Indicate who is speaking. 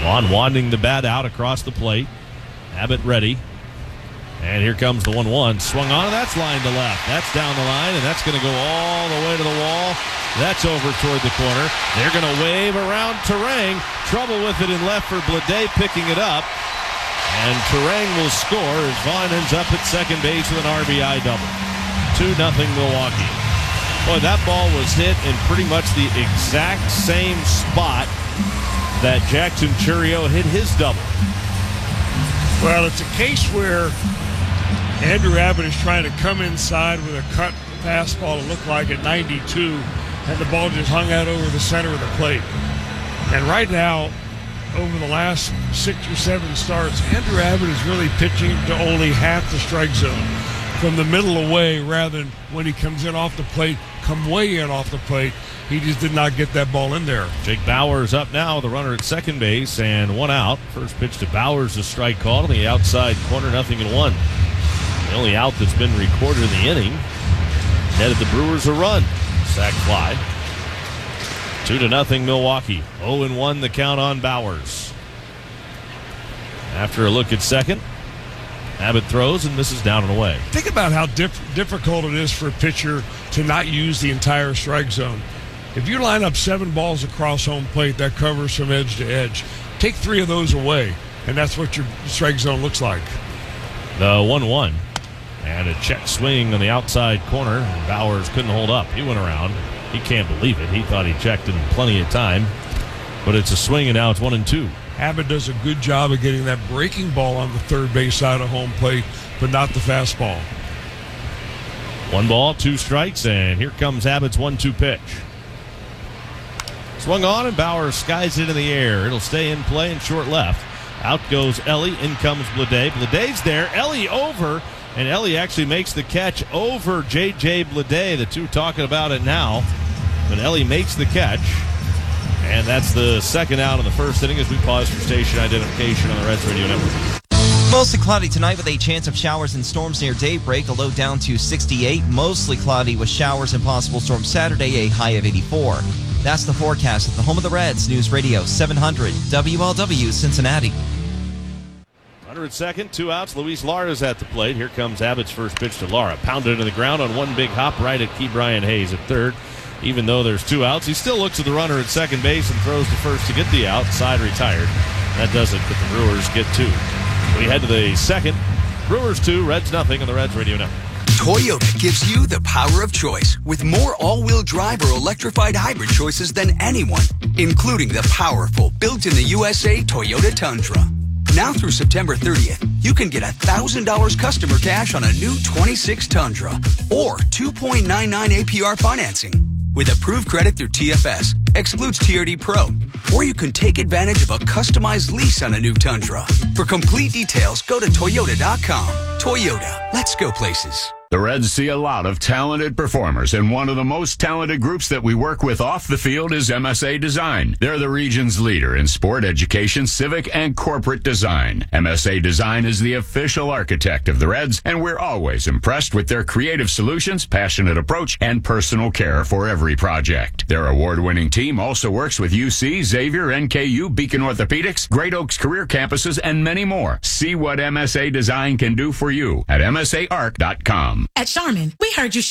Speaker 1: Vaughn wanting the bat out across the plate. Abbott ready. And here comes the 1-1. Swung on, and that's line to left. That's down the line, and that's going to go all the way to the wall. That's over toward the corner. They're going to wave around Turang. Trouble with it in left for Blade picking it up. And Turang will score as Vaughn ends up at second base with an RBI double. 2-0 Milwaukee. Boy, that ball was hit in pretty much the exact same spot that Jackson Churio hit his double.
Speaker 2: Well, it's a case where Andrew Abbott is trying to come inside with a cut fastball, it looked like at 92, and the ball just hung out over the center of the plate. And right now, over the last 6 or 7 starts, Andrew Abbott is really pitching to only half the strike zone, from the middle away, rather than when he comes in off the plate, come way in off the plate. He just did not get that ball in there.
Speaker 1: Jake Bauers up now, the runner at second base, and 1 out. First pitch to Bauers, a strike call on the outside corner, 0-1. The only out that's been recorded in the inning. Netted the Brewers a run. Sac fly. 2-0 Milwaukee. 0-1 the count on Bauers. After a look at second, Abbott throws and misses down and away.
Speaker 2: Think about how difficult it is for a pitcher to not use the entire strike zone. If you line up 7 balls across home plate, that covers from edge to edge. Take 3 of those away, and that's what your strike zone looks like.
Speaker 1: The 1-1. And a check swing on the outside corner. And Bauers couldn't hold up. He went around. He can't believe it. He thought he checked in plenty of time. But it's a swing, and now it's 1-2.
Speaker 2: Abbott does a good job of getting that breaking ball on the third base side of home plate, but not the fastball.
Speaker 1: 1 ball, 2 strikes, and here comes Abbott's 1-2 pitch. Swung on, and Bauer skies it in the air. It'll stay in play and short left. Out goes Ellie. In comes Blade. Blade's there. Ellie over, and Ellie actually makes the catch over J.J. Blade. The two talking about it now, but Ellie makes the catch. And that's the second out in the first inning as we pause for station identification on the Reds Radio Network.
Speaker 3: Mostly cloudy tonight with a chance of showers and storms near daybreak, a low down to 68. Mostly cloudy with showers and possible storms Saturday, a high of 84. That's the forecast at the home of the Reds, News Radio 700 WLW Cincinnati.
Speaker 1: Runner at second, 2 outs. Luis Lara's at the plate. Here comes Abbott's first pitch to Lara. Pounded into the ground on one big hop right at Key Brian Hayes at third. Even though there's 2 outs, he still looks at the runner at second base and throws to first to get the out. Side retired. That does it, but the Brewers get 2. We head to the second. Brewers 2, Reds nothing on the Reds Radio Network.
Speaker 4: Toyota gives you the power of choice with more all-wheel drive or electrified hybrid choices than anyone, including the powerful built-in-the-USA Toyota Tundra. Now through September 30th, you can get $1,000 customer cash on a new 26 Tundra or 2.99 APR financing. With approved credit through TFS, excludes TRD Pro, or you can take advantage of a customized lease on a new Tundra. For complete details, go to Toyota.com. Toyota, let's go places.
Speaker 5: The Reds see a lot of talented performers, and one of the most talented groups that we work with off the field is MSA Design. They're the region's leader in sport, education, civic, and corporate design. MSA Design is the official architect of the Reds, and we're always impressed with their creative solutions, passionate approach, and personal care for every project. Their award-winning team also works with UC, Xavier, NKU, Beacon Orthopedics, Great Oaks Career Campuses, and many more. See what MSA Design can do for you at MSAArc.com.
Speaker 6: At Charmin, we heard you